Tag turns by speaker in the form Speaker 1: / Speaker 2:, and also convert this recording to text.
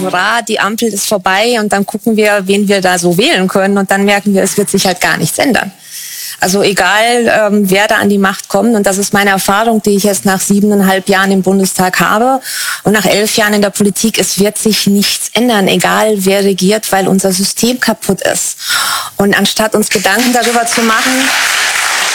Speaker 1: hurra, die Ampel ist vorbei und dann gucken wir, wen wir da so wählen können und dann merken wir, es wird sich halt gar nichts ändern. Also egal, wer da an die Macht kommt, und das ist meine Erfahrung, die ich jetzt nach 7,5 Jahren im Bundestag habe und nach 11 Jahren in der Politik, es wird sich nichts ändern, egal wer regiert, weil unser System kaputt ist. Und anstatt uns Gedanken darüber zu machen,